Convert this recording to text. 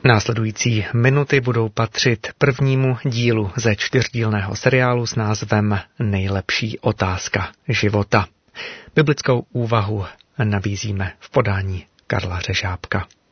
Následující minuty budou patřit prvnímu dílu ze 4dílného seriálu s názvem Nejlepší otázka života. Biblickou úvahu nabízíme v podání Karla Řežábka.